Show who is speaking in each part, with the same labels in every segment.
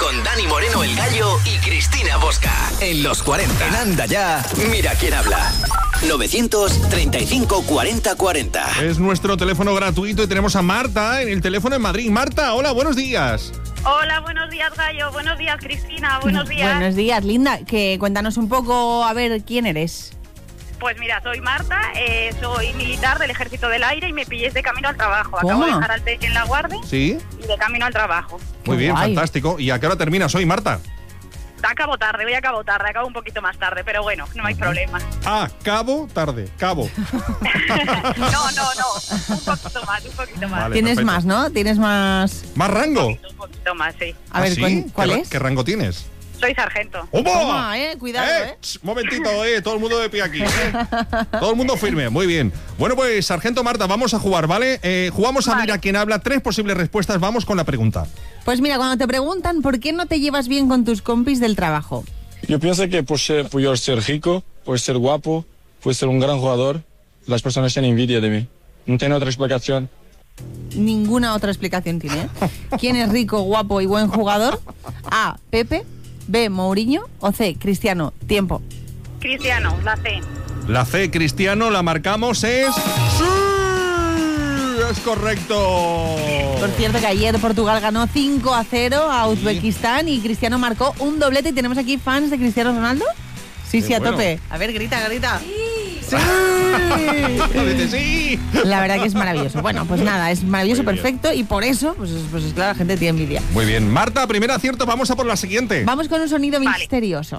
Speaker 1: con Dani Moreno el Gallo y Cristina Bosca. En los 40. En Anda Ya, mira quién habla. 935 40 40.
Speaker 2: Es nuestro teléfono gratuito y tenemos a Marta en el teléfono en Madrid. Marta, hola, buenos días.
Speaker 3: Hola, buenos días, Gallo. Buenos días, Cristina. Buenos días.
Speaker 4: Buenos días, linda. Cuéntanos un poco, a ver, ¿quién eres?
Speaker 3: Pues mira, soy Marta, soy militar del Ejército del Aire y me pilléis de camino al trabajo.
Speaker 4: ¿Cómo?
Speaker 3: Acabo de dejar al peque en la guardia
Speaker 2: Sí.
Speaker 3: y de camino al trabajo.
Speaker 2: Muy bien,
Speaker 4: guay.
Speaker 2: fantástico. ¿Y a qué hora terminas hoy, Marta?
Speaker 3: Acabo tarde, acabo un poquito más tarde, pero bueno, no hay problema.
Speaker 2: Ah, tarde.
Speaker 3: No, un poquito más.
Speaker 2: Vale,
Speaker 4: Tienes
Speaker 2: perfecto.
Speaker 4: más, ¿no? Tienes más...
Speaker 2: ¿Más rango?
Speaker 3: Un poquito más, sí.
Speaker 4: A ver,
Speaker 2: ¿Sí?
Speaker 4: ¿cuál es?
Speaker 2: ¿Qué rango tienes?
Speaker 3: Soy sargento.
Speaker 2: ¡Opa!
Speaker 4: Toma, cuidado,
Speaker 2: Momentito, todo el mundo de pie aquí. Todo el mundo firme, muy bien. Bueno, pues, Sargento Marta, vamos a jugar, ¿vale? Jugamos a
Speaker 3: Vale.
Speaker 2: Mira quién habla, 3 posibles respuestas, vamos con la pregunta.
Speaker 4: Pues mira, cuando te preguntan por qué no te llevas bien con tus compis del trabajo,
Speaker 5: Yo pienso que por yo ser rico, por ser guapo, por ser un gran jugador, las personas tienen envidia de mí. No tiene otra explicación.
Speaker 4: ninguna otra explicación tiene, ¿eh? ¿Quién es rico, guapo y buen jugador? A, Pepe, B, Mourinho o C, Cristiano. Tiempo.
Speaker 3: Cristiano, la C.
Speaker 2: La C, Cristiano, la marcamos, es... ¡Sí! ¡Es correcto!
Speaker 4: Por cierto que ayer Portugal ganó 5-0 a Uzbekistán y Cristiano marcó un doblete y tenemos aquí fans de Cristiano Ronaldo. Sí,
Speaker 2: Qué
Speaker 4: sí, a
Speaker 2: bueno.
Speaker 4: tope. A ver, grita. ¡Sí!
Speaker 2: Dice, ¡sí!
Speaker 4: La verdad que es maravilloso. Bueno, pues nada, es maravilloso,
Speaker 2: Muy bien.
Speaker 4: perfecto y por eso, pues claro, la gente tiene envidia.
Speaker 2: Muy bien, Marta, primer acierto, vamos a por la siguiente.
Speaker 4: Vamos con un sonido
Speaker 3: Vale.
Speaker 4: misterioso.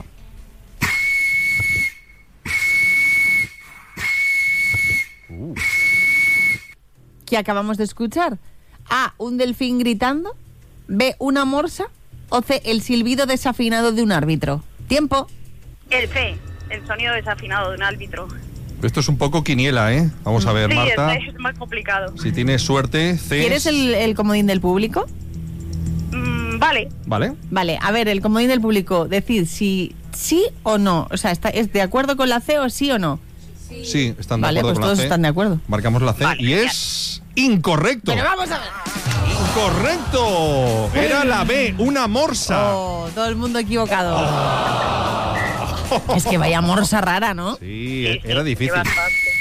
Speaker 4: ¿Qué acabamos de escuchar? A, un delfín gritando. B, una morsa. O C, el silbido desafinado de un árbitro. Tiempo.
Speaker 3: El C, el sonido desafinado de un árbitro.
Speaker 2: Esto es un poco quiniela, ¿eh? Vamos a ver,
Speaker 3: Sí,
Speaker 2: Marta.
Speaker 3: es más complicado.
Speaker 2: Si tienes suerte, C.
Speaker 4: ¿Quieres el comodín del público?
Speaker 3: Vale.
Speaker 2: ¿Vale?
Speaker 4: Vale, a ver, el comodín del público. Decid si sí o no. O sea, ¿es de acuerdo con la C o sí o no?
Speaker 2: Sí, están de
Speaker 4: Vale,
Speaker 2: acuerdo
Speaker 4: pues
Speaker 2: con la
Speaker 4: todos
Speaker 2: C.
Speaker 4: están de acuerdo.
Speaker 2: Marcamos la C
Speaker 3: Vale,
Speaker 2: y es incorrecto.
Speaker 4: Pero vamos a ver.
Speaker 2: Incorrecto. Era la B, una morsa.
Speaker 4: Oh, todo el mundo equivocado. Es que vaya morsa rara, ¿no?
Speaker 2: Sí,
Speaker 3: Sí,
Speaker 2: era
Speaker 3: sí,
Speaker 2: difícil.
Speaker 3: bastante.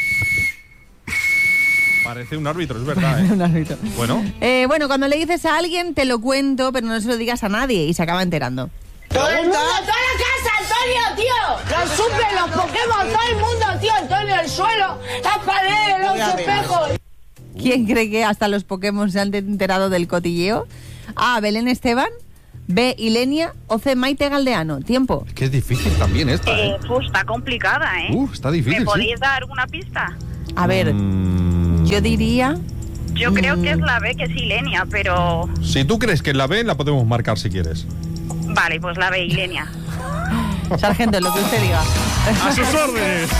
Speaker 2: Parece un árbitro, es verdad, ¿eh?
Speaker 4: Un árbitro.
Speaker 2: Bueno,
Speaker 4: Bueno, cuando le dices a alguien, te lo cuento, pero no se lo digas a nadie y se acaba enterando.
Speaker 6: Todo el mundo, toda la casa, Antonio, tío. Los suples, los Pokémon, todo el mundo, tío. Antonio, el suelo, las paredes, los espejos.
Speaker 4: ¿Quién cree que hasta los Pokémon se han enterado del cotilleo? A, Belén Esteban, B, Ilenia o C, Maite Galdeano. Tiempo.
Speaker 2: es que es difícil también esta, ¿eh?
Speaker 3: Está complicada, ¿eh?
Speaker 2: Está difícil,
Speaker 3: ¿Me
Speaker 2: sí.
Speaker 3: podéis dar una pista?
Speaker 4: A ver, yo diría...
Speaker 3: Yo creo que es la B, que es Ilenia, pero...
Speaker 2: Si tú crees que es la B, la podemos marcar si quieres.
Speaker 3: Vale, pues la B, Ilenia.
Speaker 4: Sargento, lo que usted diga.
Speaker 2: ¡A sus órdenes!